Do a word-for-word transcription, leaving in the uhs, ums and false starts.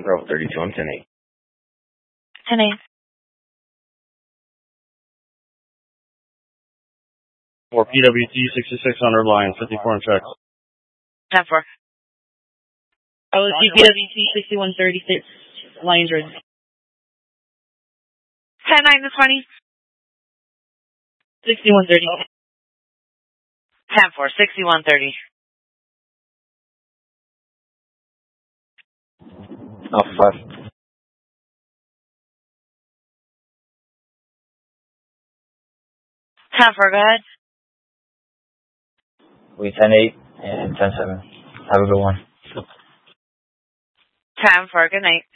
Bravo thirty-two, I'm ten eight. ten eight. For P W T sixty-six hundred line, fifty-four in checks. ten four. Oh, P W T sixty-one thirty-six, lines ready. ten nine to twenty. sixty-one thirty. ten four, sixty-one thirty. Alpha five. ten four, go ahead. We ten eight and ten seven. Have a good one. ten four, good night.